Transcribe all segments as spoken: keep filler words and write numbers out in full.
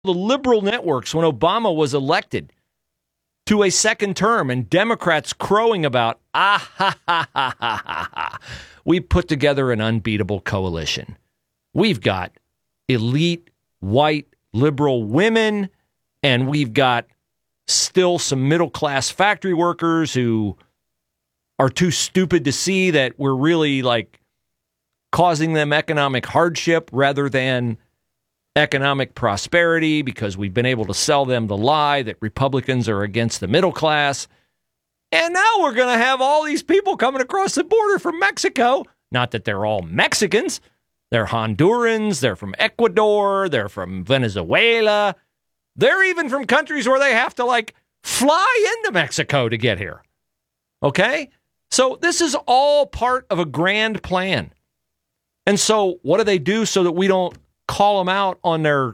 the liberal networks when Obama was elected to a second term and Democrats crowing about, ah, ha, ha, ha, ha, ha, ha. We put together an unbeatable coalition. We've got elite, white, liberal women, and we've got still some middle-class factory workers who are too stupid to see that we're really, like, causing them economic hardship rather than economic prosperity because we've been able to sell them the lie that Republicans are against the middle class. And now we're going to have all these people coming across the border from Mexico. Not that they're all Mexicans. They're Hondurans. They're from Ecuador. They're from Venezuela. They're even from countries where they have to, like, fly into Mexico to get here. Okay? So this is all part of a grand plan. And so what do they do so that we don't call them out on their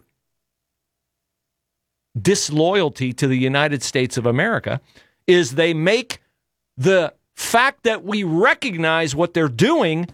disloyalty to the United States of America? Is they make the fact that we recognize what they're doing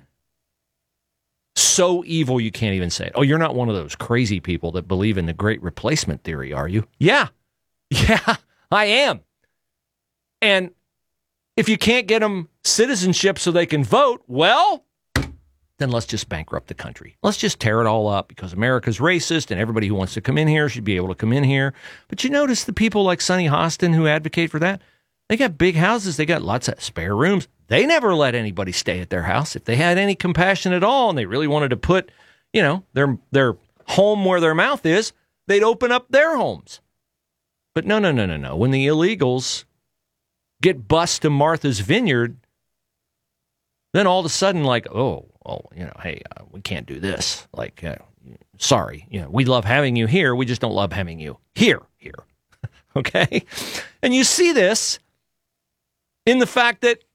so evil you can't even say it. Oh, you're not one of those crazy people that believe in the great replacement theory, are you? Yeah. Yeah, I am. And if you can't get them citizenship so they can vote, well, then let's just bankrupt the country. Let's just tear it all up because America's racist and everybody who wants to come in here should be able to come in here. But you notice the people like Sonny Hostin who advocate for that, they got big houses. They got lots of spare rooms. They never let anybody stay at their house. If they had any compassion at all and they really wanted to put, you know, their their home where their mouth is, they'd open up their homes. But no, no, no, no, no. When the illegals get bused to Martha's Vineyard, then all of a sudden, like, oh, well, you know, hey, uh, we can't do this. Like, uh, sorry, you know, we love having you here. We just don't love having you here, here. Okay? And you see this in the fact that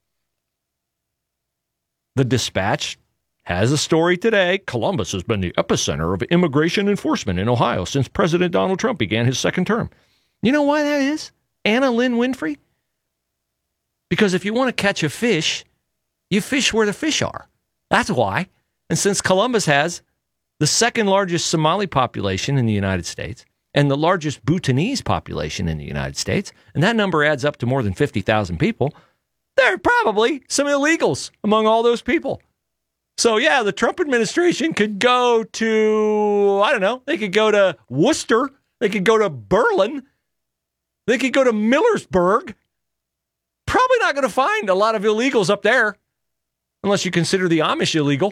the Dispatch has a story today. Columbus has been the epicenter of immigration enforcement in Ohio since President Donald Trump began his second term. You know why that is? Anna Lynn Winfrey? Because if you want to catch a fish, you fish where the fish are. That's why. And since Columbus has the second largest Somali population in the United States and the largest Bhutanese population in the United States, and that number adds up to more than fifty thousand people, there are probably some illegals among all those people. So, yeah, the Trump administration could go to, I don't know, they could go to Worcester. They could go to Berlin. They could go to Millersburg. Probably not going to find a lot of illegals up there, unless you consider the Amish illegal.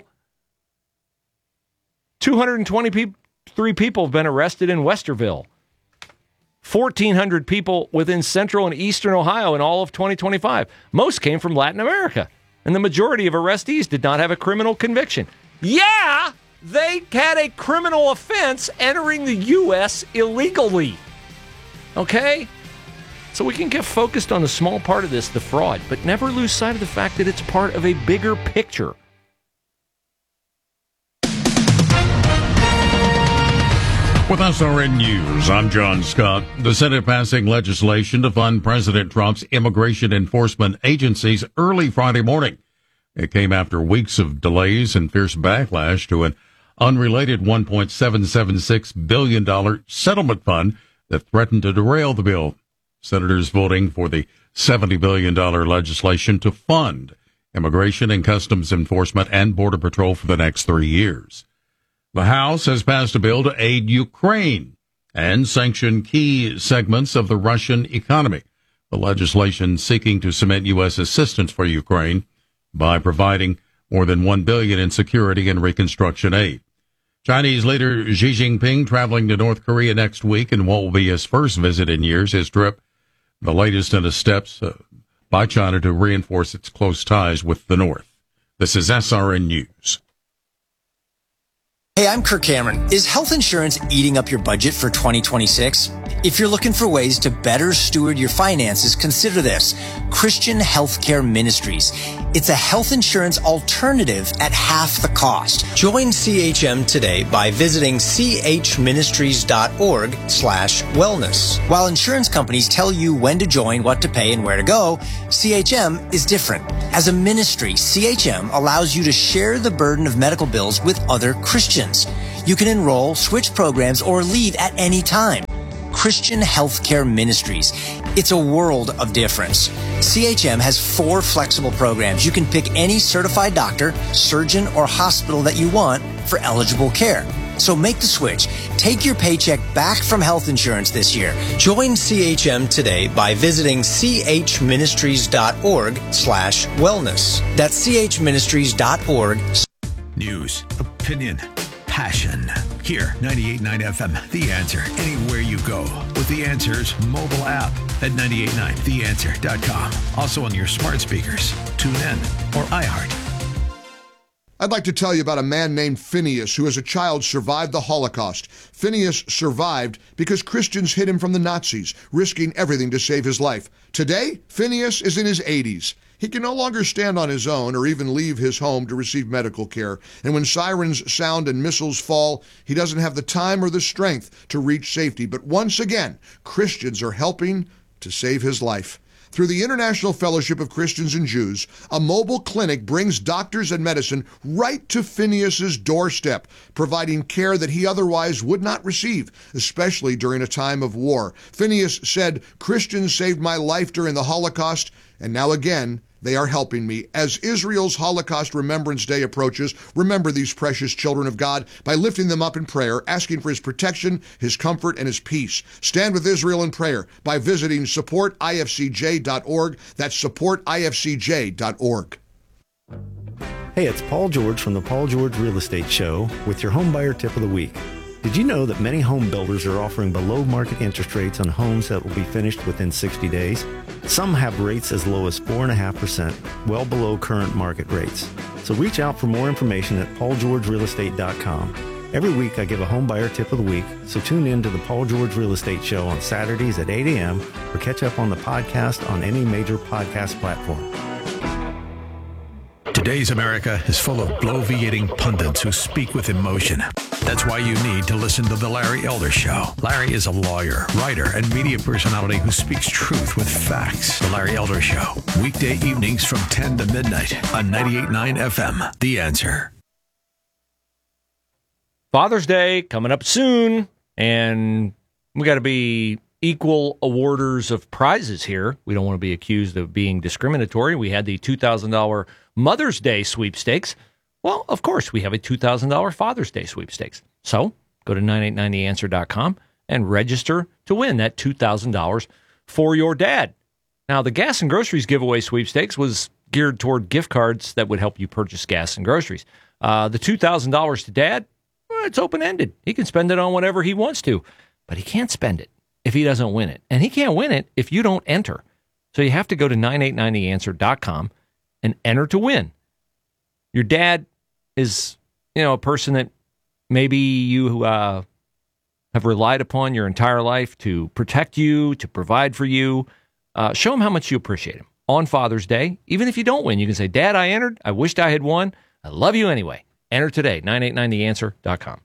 two hundred twenty-three people have been arrested in Westerville. fourteen hundred people within central and eastern Ohio in all of twenty twenty-five. Most came from Latin America, and the majority of arrestees did not have a criminal conviction. Yeah, they had a criminal offense entering the U S illegally. Okay? So we can get focused on the small part of this, the fraud, but never lose sight of the fact that it's part of a bigger picture. With S R N News, I'm John Scott. The Senate passing legislation to fund President Trump's immigration enforcement agencies early Friday morning. It came after weeks of delays and fierce backlash to an unrelated one point seven seven six billion dollars settlement fund that threatened to derail the bill. Senators voting for the seventy billion dollars legislation to fund immigration and customs enforcement and border patrol for the next three years. The House has passed a bill to aid Ukraine and sanction key segments of the Russian economy. The legislation seeking to cement U S assistance for Ukraine by providing more than one billion dollars in security and reconstruction aid. Chinese leader Xi Jinping traveling to North Korea next week in what will be his first visit in years. His trip, the latest in the steps uh, by China to reinforce its close ties with the North. This is S R N News. Hey, I'm Kirk Cameron. Is health insurance eating up your budget for twenty twenty-six? If you're looking for ways to better steward your finances, consider this. Christian Healthcare Ministries. It's a health insurance alternative at half the cost. Join C H M today by visiting chministries.org slash wellness. While insurance companies tell you when to join, what to pay, and where to go, C H M is different. As a ministry, C H M allows you to share the burden of medical bills with other Christians. You can enroll, switch programs, or leave at any time. Christian Healthcare Ministries. It's a world of difference. C H M has four flexible programs. You can pick any certified doctor, surgeon, or hospital that you want for eligible care. So make the switch. Take your paycheck back from health insurance this year. Join C H M today by visiting chministries.org slash wellness. That's chministries.org. News, opinion, passion. Here, ninety-eight point nine F M, The Answer. Anywhere you go with The Answer's mobile app at ninety-eight point nine the answer dot com. Also on your smart speakers, TuneIn, or iHeart. I'd like to tell you about a man named Phineas who as a child survived the Holocaust. Phineas survived because Christians hid him from the Nazis, risking everything to save his life. Today, Phineas is in his eighties. He can no longer stand on his own or even leave his home to receive medical care. And when sirens sound and missiles fall, he doesn't have the time or the strength to reach safety. But once again, Christians are helping to save his life. Through the International Fellowship of Christians and Jews, a mobile clinic brings doctors and medicine right to Phineas's doorstep, providing care that he otherwise would not receive, especially during a time of war. Phineas said, "Christians saved my life during the Holocaust, and now again, they are helping me." As Israel's Holocaust Remembrance Day approaches, remember these precious children of God by lifting them up in prayer, asking for his protection, his comfort, and his peace. Stand with Israel in prayer by visiting support I F C J dot org. That's support I F C J dot org. Hey, it's Paul George from the Paul George Real Estate Show with your home buyer tip of the week. Did you know that many home builders are offering below market interest rates on homes that will be finished within sixty days? Some have rates as low as four point five percent, well below current market rates. So reach out for more information at paul george real estate dot com. Every week I give a home buyer tip of the week, so tune in to the Paul George Real Estate Show on Saturdays at eight a.m. or catch up on the podcast on any major podcast platform. Today's America is full of bloviating pundits who speak with emotion. That's why you need to listen to The Larry Elder Show. Larry is a lawyer, writer, and media personality who speaks truth with facts. The Larry Elder Show, weekday evenings from ten to midnight on ninety-eight point nine F M, The Answer. Father's Day coming up soon, and we got to be equal awarders of prizes here. We don't want to be accused of being discriminatory. We had the two thousand dollars Mother's Day sweepstakes. Well, of course, we have a two thousand dollars Father's Day sweepstakes. So go to nine eight nine the answer dot com and register to win that two thousand dollars for your dad. Now, the gas and groceries giveaway sweepstakes was geared toward gift cards that would help you purchase gas and groceries. Uh, the two thousand dollars to dad, well, it's open-ended. He can spend it on whatever he wants to, but he can't spend it if he doesn't win it. And he can't win it if you don't enter. So you have to go to nine eight nine the answer dot com and enter to win. Your dad is, you know, a person that maybe you uh, have relied upon your entire life to protect you, to provide for you. Uh, show him how much you appreciate him on Father's Day. Even if you don't win, you can say, "Dad, I entered. I wished I had won. I love you anyway." Enter today, nine eight nine the answer dot com.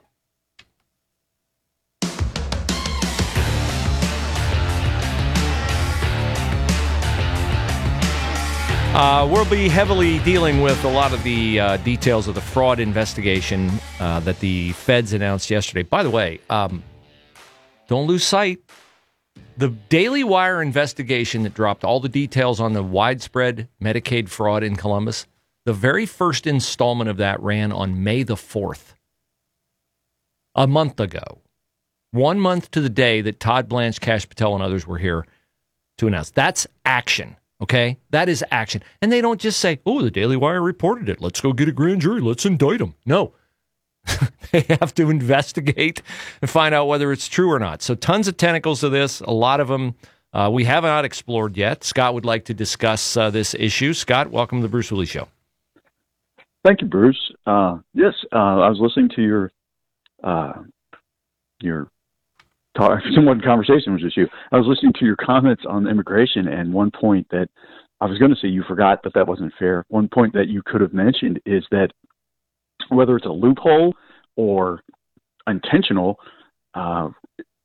Uh, we'll be heavily dealing with a lot of the uh, details of the fraud investigation uh, that the feds announced yesterday. By the way, um, don't lose sight. The Daily Wire investigation that dropped all the details on the widespread Medicaid fraud in Columbus, the very first installment of that ran on May the fourth, a month ago. One month to the day that Todd Blanche, Kash Patel, and others were here to announce. That's action. Okay, that is action. And they don't just say, "Oh, the Daily Wire reported it. Let's go get a grand jury. Let's indict them." No, they have to investigate and find out whether it's true or not. So tons of tentacles to this, a lot of them uh, we have not explored yet. Scott would like to discuss uh, this issue. Scott, welcome to the Bruce Willis Show. Thank you, Bruce. Uh, yes, uh, I was listening to your uh, your talk, somewhat conversation was just you. I was listening to your comments on immigration, and one point that I was going to say you forgot, but that wasn't fair. One point that you could have mentioned is that whether it's a loophole or intentional, uh,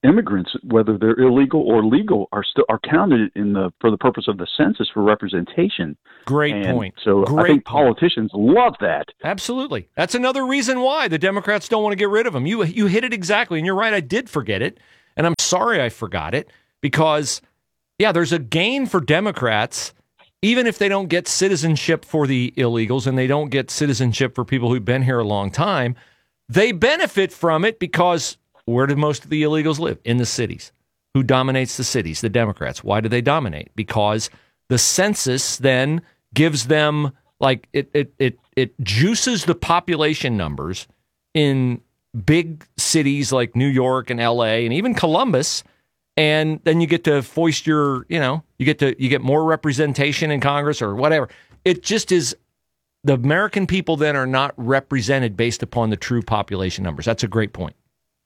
immigrants, whether they're illegal or legal, are still are counted in the for the purpose of the census for representation. Great and point. So Great I think point. politicians love that. Absolutely. That's another reason why the Democrats don't want to get rid of them. You you hit it exactly, and you're right. I did forget it, and I'm sorry I forgot it because, yeah, there's a gain for Democrats, even if they don't get citizenship for the illegals and they don't get citizenship for people who've been here a long time. They benefit from it because where do most of the illegals live? In the cities. Who dominates the cities? The Democrats. Why do they dominate? Because the census then gives them, like, it it it, it juices the population numbers in big cities like New York and L A and even Columbus, and then you get to foist your, you know, you get to you get more representation in Congress or whatever. It just is. The American people then are not represented based upon the true population numbers. That's a great point.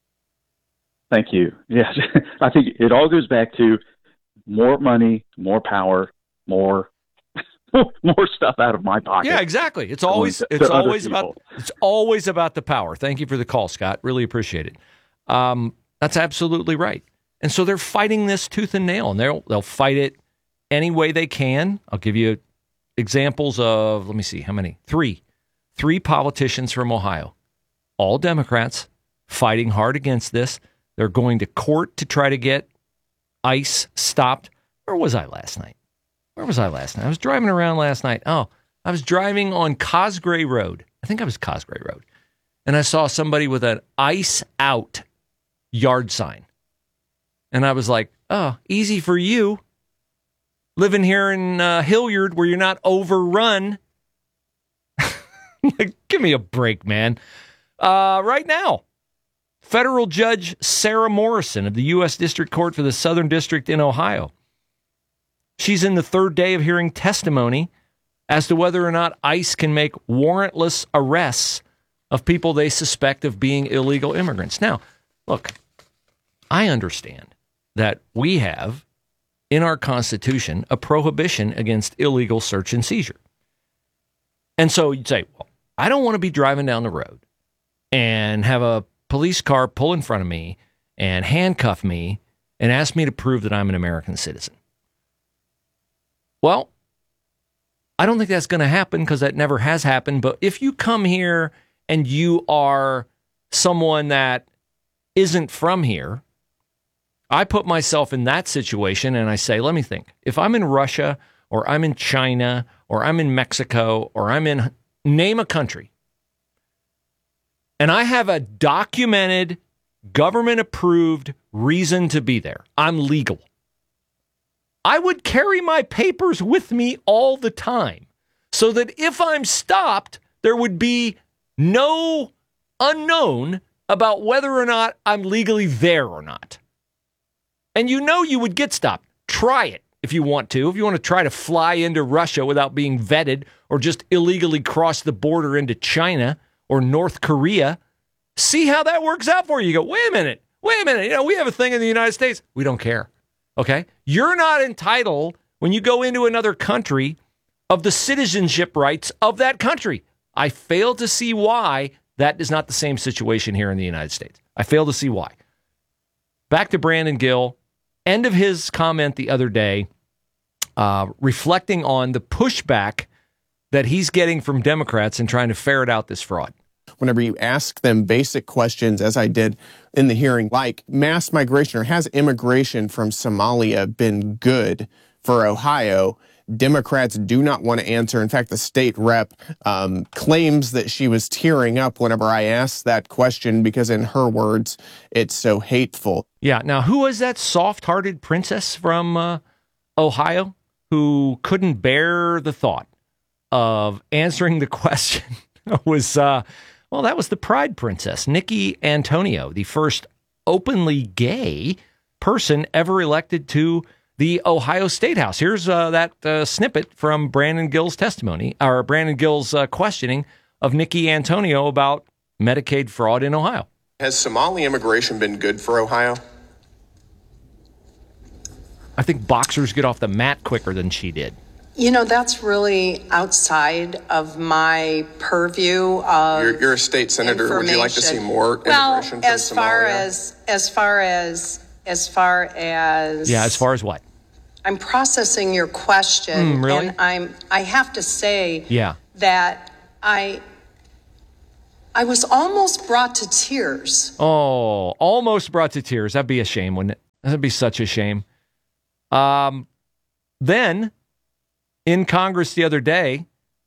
Thank you. Yes, I think it all goes back to more money, more power, more more stuff out of my pocket. Yeah, exactly. It's always to, it's to always about people. it's always about the power. Thank you for the call, Scott. Really appreciate it. Um, that's absolutely right. And so they're fighting this tooth and nail, and they'll they'll fight it any way they can. I'll give you examples of, let me see, how many? Three. Three politicians from Ohio, all Democrats, fighting hard against this. They're going to court to try to get ICE stopped. Where was I last night? Where was I last night? I was driving around last night. Oh, I was driving on Cosgray Road. I think I was Cosgray Road. And I saw somebody with an ICE out yard sign. And I was like, oh, easy for you. Living here in uh, Hilliard where you're not overrun. Like, give me a break, man. Uh, right now, federal judge Sarah Morrison of the U S District Court for the Southern District in Ohio. She's in the third day of hearing testimony as to whether or not ICE can make warrantless arrests of people they suspect of being illegal immigrants. Now, look, I understand that we have in our Constitution a prohibition against illegal search and seizure. And so you'd say, well, I don't want to be driving down the road and have a police car pull in front of me and handcuff me and ask me to prove that I'm an American citizen. Well, I don't think that's going to happen because that never has happened. But if you come here and you are someone that isn't from here, I put myself in that situation and I say, let me think. If I'm in Russia or I'm in China or I'm in Mexico or I'm in, name a country, and I have a documented, government-approved reason to be there, I'm legal, I would carry my papers with me all the time so that if I'm stopped, there would be no unknown about whether or not I'm legally there or not. And you know you would get stopped. Try it if you want to. If you want to try to fly into Russia without being vetted or just illegally cross the border into China or North Korea, see how that works out for you. You go, wait a minute, wait a minute. You know, we have a thing in the United States. We don't care. Okay? You're not entitled, when you go into another country, of the citizenship rights of that country. I fail to see why that is not the same situation here in the United States. I fail to see why. Back to Brandon Gill. End of his comment the other day, uh, reflecting on the pushback that he's getting from Democrats and trying to ferret out this fraud. Whenever you ask them basic questions, as I did in the hearing, like mass migration or has immigration from Somalia been good for Ohio, Democrats do not want to answer. In fact, the state rep um, claims that she was tearing up whenever I asked that question because, in her words, it's so hateful. Yeah. Now, who was that soft-hearted princess from uh, Ohio who couldn't bear the thought of answering the question? It was, uh, well, that was the Pride Princess, Nikki Antonio, the first openly gay person ever elected to the Ohio State House. Here's uh, that uh, snippet from Brandon Gill's testimony, or Brandon Gill's uh, questioning of Nikki Antonio about Medicaid fraud in Ohio. Has Somali immigration been good for Ohio? I think boxers get off the mat quicker than she did. You know, that's really outside of my purview of You're, you're a state senator. Would you like to see more well, immigration from as far Somalia? as as far as as far as Yeah, as far as what? I'm processing your question, Mm, really? and I'm I have to say Yeah. that I I was almost brought to tears. Oh, almost brought to tears. That'd be a shame, wouldn't it? That'd be such a shame. Um, then in Congress the other day,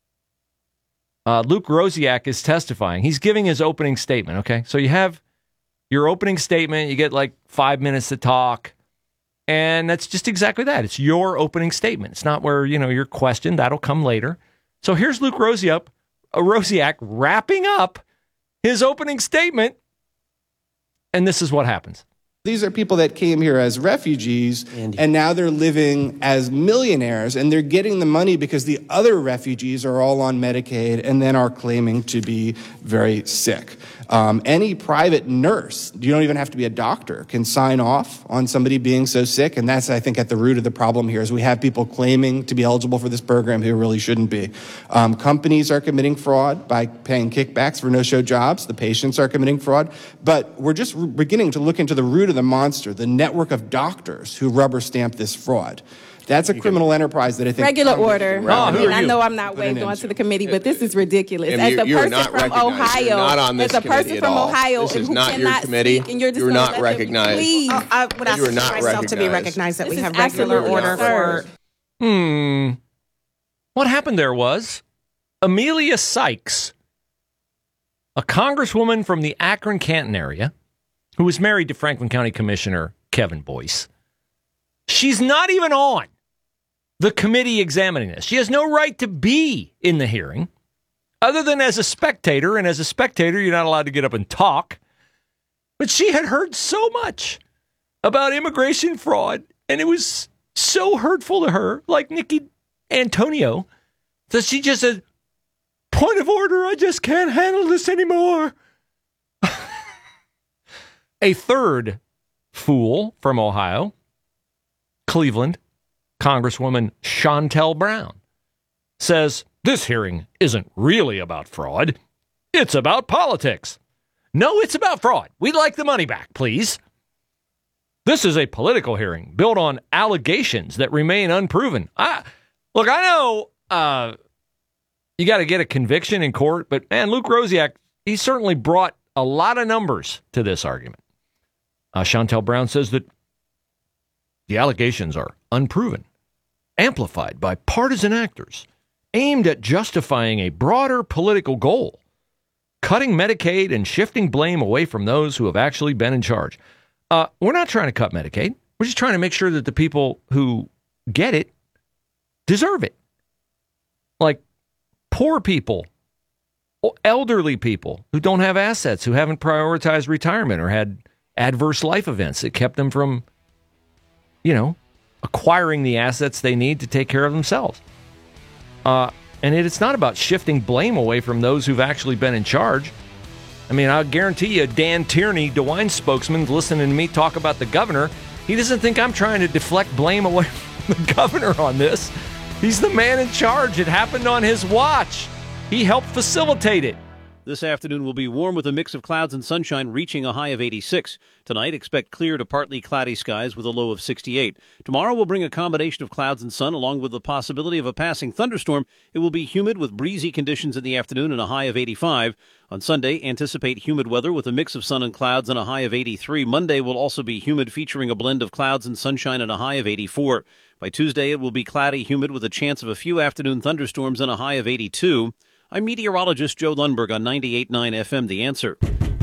uh, Luke Rosiak is testifying. He's giving his opening statement. Okay, so you have your opening statement. You get like five minutes to talk. And that's just exactly that. It's your opening statement. It's not where, you know, you're questioned. That'll come later. So here's Luke Rosiak, uh, Rosiak wrapping up his opening statement. And this is what happens. These are people that came here as refugees, Andy. And now they're living as millionaires, and they're getting the money because the other refugees are all on Medicaid and then are claiming to be very sick. Um, any private nurse, you don't even have to be a doctor, can sign off on somebody being so sick, and that's, I think, at the root of the problem here, is we have people claiming to be eligible for this program who really shouldn't be. Um, companies are committing fraud by paying kickbacks for no-show jobs. The patients are committing fraud. But we're just re- beginning to look into the root of the monster, the network of doctors who rubber stamp this fraud. That's a criminal enterprise that I think... Regular order. Oh, I mean, I know I'm not waved onto the committee, but this is ridiculous. And as you, a you are person not from recognized. Ohio, You're not on this as a person committee at from all. Ohio, This is who not your cannot committee. speak, and you're just You're gonna not let them- recognized. Please. Oh, I would ask You are not myself to be recognized. recognized that This we is have regular absolutely order for... absurd. Hmm. What happened there was Amelia Sykes, a congresswoman from the Akron-Canton area, who was married to Franklin County Commissioner Kevin Boyce. She's not even on the committee examining this. She has no right to be in the hearing other than as a spectator. And as a spectator, you're not allowed to get up and talk. But she had heard so much about immigration fraud, and it was so hurtful to her, like Nikki Antonio, that she just said, point of order, I just can't handle this anymore. A third fool from Ohio, Cleveland, Congresswoman Shontel Brown, says this hearing isn't really about fraud. It's about politics. No, it's about fraud. We'd like the money back, please. This is a political hearing built on allegations that remain unproven. I, look, I know uh, you got to get a conviction in court, but man, Luke Rosiak, he certainly brought a lot of numbers to this argument. Uh, Shontel Brown says that the allegations are unproven, amplified by partisan actors, aimed at justifying a broader political goal, cutting Medicaid and shifting blame away from those who have actually been in charge. Uh, we're not trying to cut Medicaid. We're just trying to make sure that the people who get it deserve it. Like poor people, elderly people who don't have assets, who haven't prioritized retirement or had adverse life events that kept them from, you know, acquiring the assets they need to take care of themselves. Uh, and it, it's not about shifting blame away from those who've actually been in charge. I mean, I'll guarantee you, Dan Tierney, DeWine spokesman, listening to me talk about the governor, he doesn't think I'm trying to deflect blame away from the governor on this. He's the man in charge. It happened on his watch. He helped facilitate it. This afternoon will be warm with a mix of clouds and sunshine, reaching a high of eighty-six. Tonight, expect clear to partly cloudy skies with a low of sixty-eight. Tomorrow will bring a combination of clouds and sun, along with the possibility of a passing thunderstorm. It will be humid with breezy conditions in the afternoon and a high of eighty-five. On Sunday, anticipate humid weather with a mix of sun and clouds and a high of eighty-three. Monday will also be humid, featuring a blend of clouds and sunshine and a high of eighty-four. By Tuesday, it will be cloudy, humid with a chance of a few afternoon thunderstorms and a high of eighty-two. I'm meteorologist Joe Lundberg on ninety-eight point nine F M, The Answer.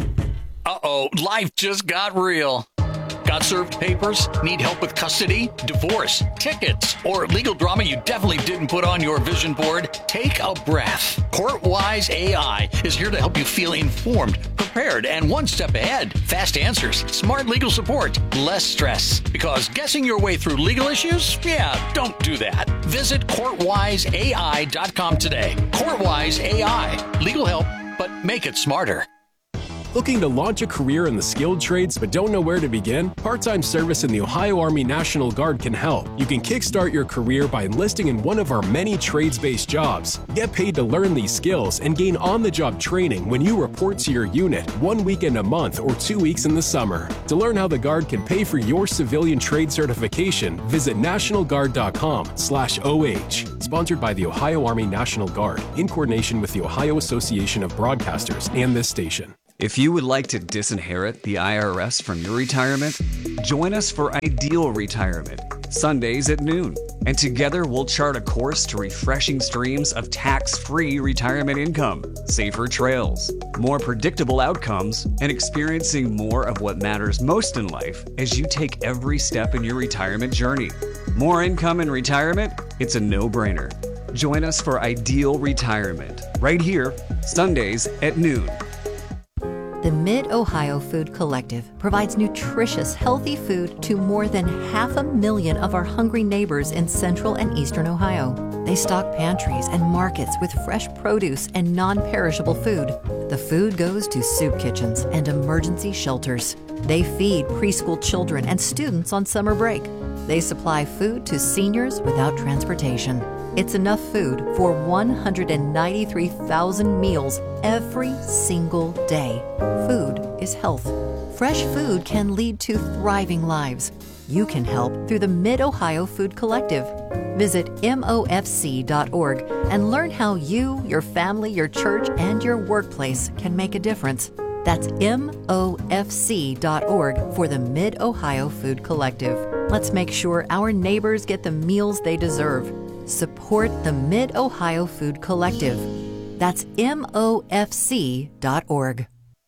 Uh-oh, life just got real. Got served papers? Need help with custody, divorce, tickets, or legal drama you definitely didn't put on your vision board? Take a breath. CourtWise A I is here to help you feel informed, prepared, and one step ahead. Fast answers, smart legal support, less stress. Because guessing your way through legal issues? Yeah, don't do that. Visit court wise A I dot com today. CourtWise A I. Legal help, but make it smarter. Looking to launch a career in the skilled trades but don't know where to begin? Part-time service in the Ohio Army National Guard can help. You can kickstart your career by enlisting in one of our many trades-based jobs. Get paid to learn these skills and gain on-the-job training when you report to your unit one weekend a month or two weeks in the summer. To learn how the Guard can pay for your civilian trade certification, visit national guard dot com slash O H. Sponsored by the Ohio Army National Guard in coordination with the Ohio Association of Broadcasters and this station. If you would like to disinherit the I R S from your retirement, join us for Ideal Retirement, Sundays at noon. And together we'll chart a course to refreshing streams of tax-free retirement income, safer trails, more predictable outcomes, and experiencing more of what matters most in life as you take every step in your retirement journey. More income in retirement? It's a no-brainer. Join us for Ideal Retirement, right here, Sundays at noon. The Mid-Ohio Food Collective provides nutritious, healthy food to more than half a million of our hungry neighbors in central and eastern Ohio. They stock pantries and markets with fresh produce and non-perishable food. The food goes to soup kitchens and emergency shelters. They feed preschool children and students on summer break. They supply food to seniors without transportation. It's enough food for one hundred ninety-three thousand meals every single day. Food is health. Fresh food can lead to thriving lives. You can help through the Mid-Ohio Food Collective. Visit M O F C dot org and learn how you, your family, your church, and your workplace can make a difference. That's M O F C dot org for the Mid-Ohio Food Collective. Let's make sure our neighbors get the meals they deserve. Support the Mid-Ohio Food Collective. That's M O F C dot org.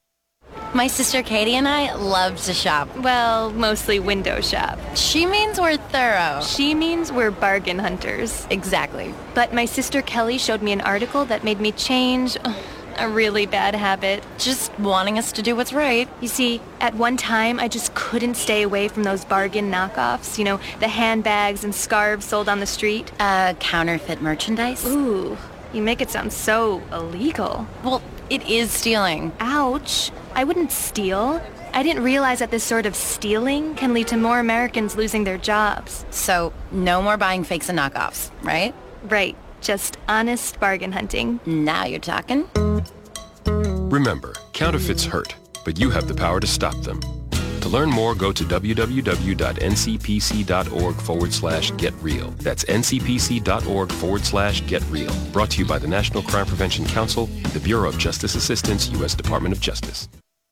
My sister Katie and I love to shop. Well, mostly window shop. She means we're thorough. She means we're bargain hunters. Exactly. But my sister Kelly showed me an article that made me change a really bad habit. Just wanting us to do what's right. You see, at one time, I just couldn't stay away from those bargain knockoffs. You know, the handbags and scarves sold on the street. Uh, counterfeit merchandise? Ooh, you make it sound so illegal. Well, it is stealing. Ouch. I wouldn't steal. I didn't realize that this sort of stealing can lead to more Americans losing their jobs. So, no more buying fakes and knockoffs, right? Right. Just honest bargain hunting. Now you're talking. Remember, counterfeits hurt, but you have the power to stop them. To learn more, go to www.ncpc.org forward slash get real. That's ncpc.org forward slash get real. Brought to you by the National Crime Prevention Council, the Bureau of Justice Assistance, U S Department of Justice.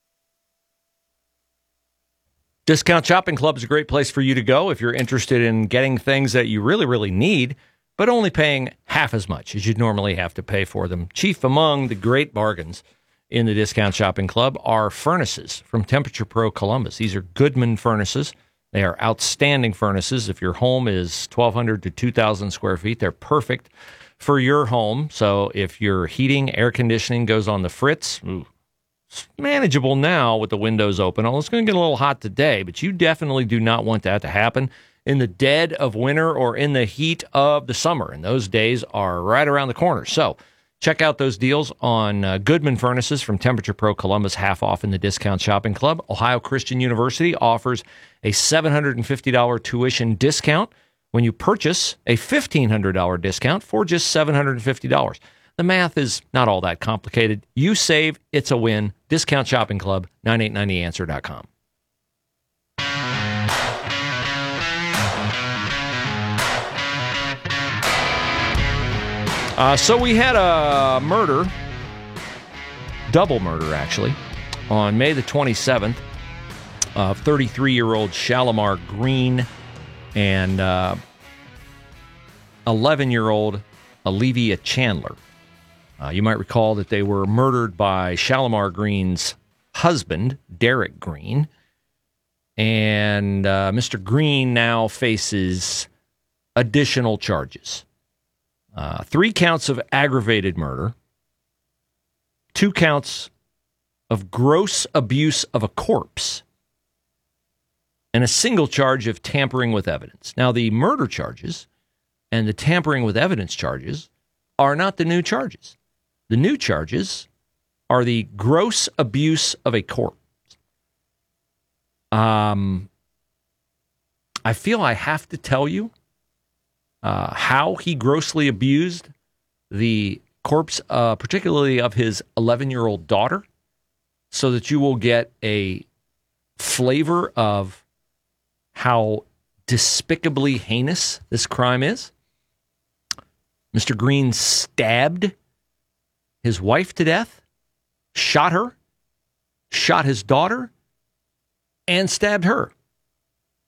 Discount Shopping Club is a great place for you to go if you're interested in getting things that you really, really need, but only paying half as much as you'd normally have to pay for them. Chief among the great bargains in the Discount Shopping Club are furnaces from Temperature Pro Columbus. These are Goodman furnaces. They are outstanding furnaces. If your home is twelve hundred to two thousand square feet, they're perfect for your home. So if your heating, air conditioning goes on the fritz, ooh, it's manageable now with the windows open. Oh, it's going to get a little hot today, but you definitely do not want that to happen in the dead of winter or in the heat of the summer. And those days are right around the corner. So check out those deals on uh, Goodman Furnaces from Temperature Pro Columbus, half off in the Discount Shopping Club. Ohio Christian University offers a seven hundred fifty dollars tuition discount when you purchase a fifteen hundred dollars discount for just seven hundred fifty dollars. The math is not all that complicated. You save, it's a win. Discount Shopping Club, nine eight nine the answer dot com. Uh, so we had a murder, double murder actually, on May the twenty-seventh of thirty-three-year-old Shalimar Green and uh, eleven-year-old Olivia Chandler. Uh, you might recall that they were murdered by Shalimar Green's husband, Derek Green, and uh, Mister Green now faces additional charges. Uh, three counts of aggravated murder, two counts of gross abuse of a corpse, and a single charge of tampering with evidence. Now, the murder charges and the tampering with evidence charges are not the new charges. The new charges are the gross abuse of a corpse. Um, I feel I have to tell you uh, how he grossly abused the corpse, uh, particularly of his eleven-year-old daughter, so that you will get a flavor of how despicably heinous this crime is. Mister Green stabbed his wife to death, shot her, shot his daughter, and stabbed her.